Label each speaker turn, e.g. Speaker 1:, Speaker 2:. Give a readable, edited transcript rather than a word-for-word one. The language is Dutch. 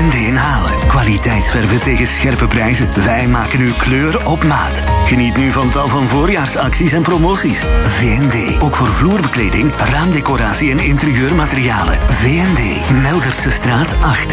Speaker 1: V&D in Halen. Kwaliteitsverven tegen scherpe prijzen. Wij maken uw kleur op maat. Geniet nu van tal van voorjaarsacties en promoties. V&D, ook voor vloerbekleding, raamdecoratie en interieurmaterialen. V&D, Melderse straat 8.